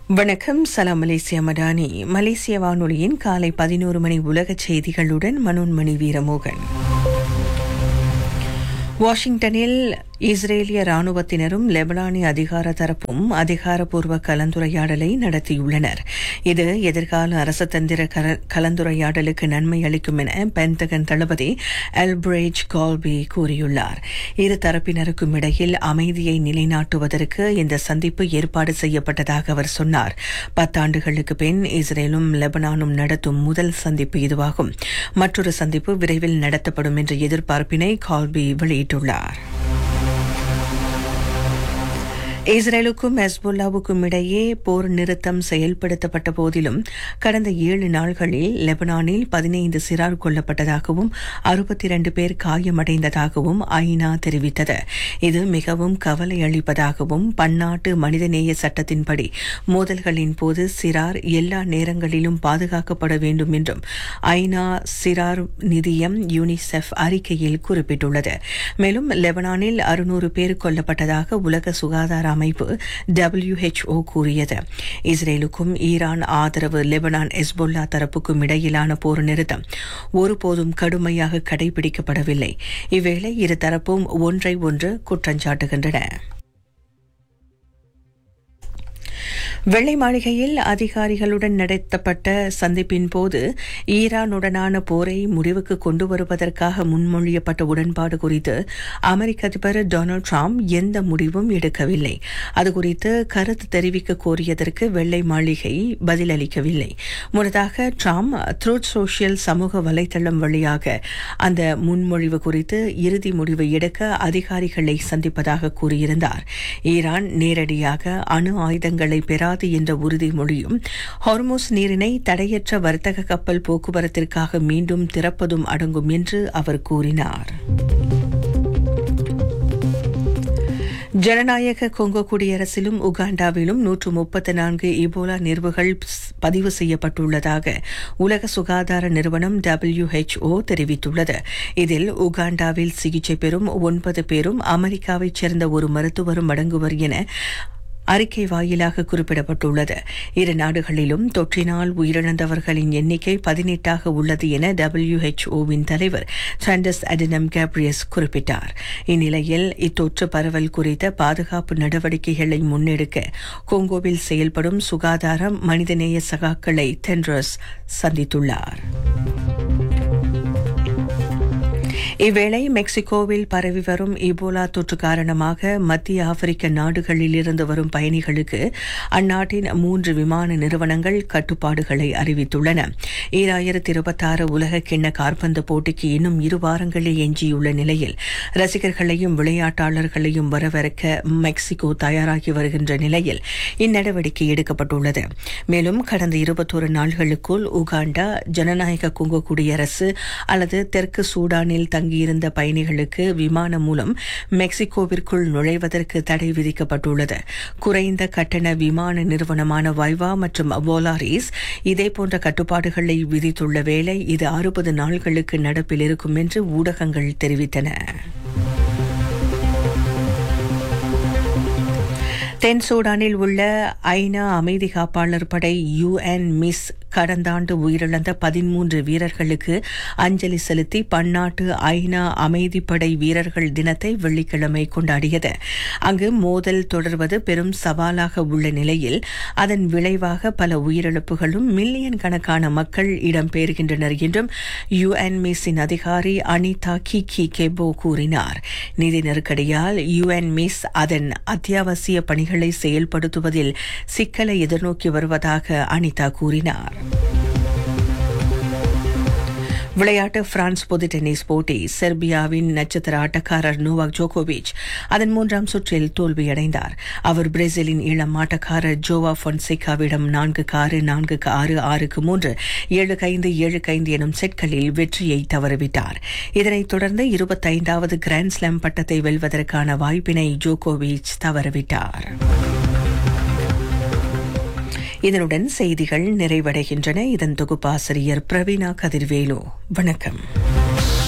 வணக்கம். சலாம் மலேசியா மடானி. மலேசிய வானொலியின் காலை 11 மணி உலகச் செய்திகளுடன் மனோன்மணி வீரமோகன். வாஷிங்டனில் இஸ்ரேலிய ராணுவத்தினரும் லெபனானிய அதிகார தரப்பும் அதிகாரப்பூர்வ கலந்துரையாடலை நடத்தியுள்ளனர். இது எதிர்கால அரசதந்திர கலந்துரையாடலுக்கு நன்மை அளிக்கும் என பென்டகன் தளபதி எல்பிரேஜ் கால்பி கூறியுள்ளார். இரு தரப்பினருக்கும் இடையில் அமைதியை நிலைநாட்டுவதற்கு இந்த சந்திப்பு ஏற்பாடு செய்யப்பட்டதாக அவர் சொன்னார். 10 ஆண்டுகளுக்கு பின் இஸ்ரேலும் லெபனானும் நடத்தும் முதல் சந்திப்பு இதுவாகும். மற்றொரு சந்திப்பு விரைவில் நடத்தப்படும் என்ற எதிர்பார்ப்பினை கால்பி வெளியிட்டுள்ளார். இஸ்ரேலுக்கும் ஹெஸ்புல்லாவுக்கும் இடையே போர் நிறுத்தம் செயல்படுத்தப்பட்ட போதிலும் கடந்த 7 நாள்களில் லெபனானில் 15 சிறார் கொல்லப்பட்டதாகவும் 62 பேர் காயமடைந்ததாகவும் ஐநா தெரிவித்தது. இது மிகவும் கவலை அளிப்பதாகவும் பன்னாட்டு மனிதநேய சட்டத்தின்படி மோதல்களின் போது சிறார் எல்லா நேரங்களிலும் பாதுகாக்கப்பட வேண்டும் என்றும் ஐநா சிறார் நிதியம் யூனிசெஃப் அறிக்கையில் குறிப்பிட்டுள்ளது. மேலும் லெபனானில் 600 பேர் கொல்லப்பட்டதாக உலக சுகாதார அமைப்பு WHO கூறியது. இஸ்ரேலுக்கும் ஈரான் ஆதரவு லெபனான் ஹெஸ்புல்லா தரப்புக்கும் இடையிலான போர் நிறுத்தம் ஒருபோதும் கடுமையாக கடைபிடிக்கப்படவில்லை. இவ்வேளை இரு தரப்பும் ஒன்றை ஒன்று குற்றஞ்சாட்டுகின்றன. வெள்ளை மாளிகையில் அதிகாரிகளுடன் நடத்தப்பட்ட சந்திப்பின் போது ஈரானுடனான போரை முடிவுக்கு கொண்டு வருவதற்காக முன்மொழியப்பட்ட உடன்பாடு குறித்து அமெரிக்க அதிபர் டொனால்டு டிரம்ப் எந்த முடிவும் எடுக்கவில்லை. அதுகுறித்து கருத்து தெரிவிக்க கோரியதற்கு வெள்ளை மாளிகை பதிலளிக்கவில்லை. முன்னதாக டிரம்ப் ட்ரூத் சோஷியல் சமூக வலைதளம் வழியாக அந்த முன்மொழிவு குறித்து இறுதி முடிவு எடுக்க அதிகாரிகளை சந்திப்பதாக கூறியிருந்தார். ஈரான் நேரடியாக அணு ஆயுதங்களை பெறாது என்ற உறுதிமொழியும் ஹார்முஸ் நீரிணை தடையற்ற வர்த்தக கப்பல் போக்குவரத்திற்காக மீண்டும் திறப்பதும் அடங்கும் என்று அவர் கூறினார். ஜனநாயக கொங்கோ குடியரசிலும் உகாண்டாவிலும் 134 இபோலா நிறுவுகள் பதிவு செய்யப்பட்டுள்ளதாக உலக சுகாதார நிறுவனம் WHO தெரிவித்துள்ளது. இதில் உகாண்டாவில் சிகிச்சை பெறும் 9 பேரும் அமெரிக்காவைச் சேர்ந்த ஒரு மருத்துவரும் அடங்குவர் என அறிக்கை வாயிலாக குறிப்பிடப்பட்டுள்ளது. இரு நாடுகளிலும் தொற்றினால் உயிரிழந்தவர்களின் எண்ணிக்கை 18 உள்ளது என WHOவின் தலைவர் சாண்டர்ஸ் அடனம் கேப்ரியஸ் குறிப்பிட்டார். இந்நிலையில் இத்தொற்று பரவல் குறித்த பாதுகாப்பு நடவடிக்கைகளை முன்னெடுக்க கொங்கோவில் செயல்படும் சுகாதாரம் மனிதநேய சகாக்களை தென்ட்ரஸ் சந்தித்துள்ளார். இவ்வேளை மெக்சிகோவில் பரவி வரும் இபோலா தொற்று காரணமாக மத்திய ஆப்பிரிக்க நாடுகளிலிருந்து வரும் பயணிகளுக்கு அந்நாட்டின் 3 விமான நிறுவனங்கள் கட்டுப்பாடுகளை அறிவித்துள்ளன. 2026 உலக கிண்ண காற்பந்து போட்டிக்கு இன்னும் 2 வாரங்களே எஞ்சியுள்ள நிலையில் ரசிகர்களையும் விளையாட்டாளர்களையும் வரவேற்க மெக்சிகோ தயாராகி வருகின்ற நிலையில் இந்நடவடிக்கை எடுக்கப்பட்டுள்ளது. மேலும் கடந்த 21 நாள்களுக்குள் உகாண்டா, ஜனநாயக கொங்கோ குடியரசு அல்லது தெற்கு சூடானில் தங்கியிருந்த பயணிகளுக்கு விமானம் மூலம் மெக்சிகோவிற்குள் நுழைவதற்கு தடை விதிக்கப்பட்டுள்ளது. குறைந்த கட்டண விமான நிறுவனமான வைவா மற்றும் வோலாரிஸ் இதேபோன்ற கட்டுப்பாடுகளை விதித்துள்ள வேளை இது 60 நாள்களுக்கு நடப்பில் இருக்கும் என்று ஊடகங்கள் தெரிவித்தன. தென் சூடானில் உள்ள ஐநா அமைதி காப்பாளர் படை UNMISS கடந்த ஆண்டு உயிரிழந்த 13 வீரர்களுக்கு அஞ்சலி செலுத்தி பன்னாட்டு ஐநா அமைதிப்படை வீரர்கள் தினத்தை வெள்ளிக்கிழமை கொண்டாடியது. அங்கு மோதல் தொடர்வது பெரும் சவாலாக உள்ள நிலையில் அதன் விளைவாக பல உயிரிழப்புகளும் மில்லியன் கணக்கான மக்கள் இடம்பெறுகின்றனர் என்றும் UNMISஸின் அதிகாரி அனிதா கிகி கெபோ கூறினார். நிதி நெருக்கடியால் UNMISS அதன் அத்தியாவசிய பணிகளை செயல்படுத்துவதில் சிக்கலை எதிர்நோக்கி வருவதாக அனிதா கூறினார். விளையாட்டு பிரான்ஸ் பொது டென்னிஸ் போட்டி. செர்பியாவின் நட்சத்திர ஆட்டக்காரர் நோவாக் ஜோகோவிச் அதன் 3ஆம் சுற்றில் தோல்வியடைந்தார். அவர் பிரேசிலின் இளம் ஆட்டக்காரர் ஜோவா பொன்சேகாவிடம் 4-6, 4-6, 6-3, 7-5, 7-5 எனும் செட்களில் வெற்றியை தவறவிட்டார். இதனைத் தொடர்ந்து 25வது கிராண்ட் ஸ்லாம் பட்டத்தை வெல்வதற்கான வாய்ப்பினை ஜோகோவிச் தவறவிட்டார். இதனுடன் செய்திகள் நிறைவடைகின்றன. இதன் தொகுப்பாசிரியர் பிரவீணா கதிர்வேலு. வணக்கம்.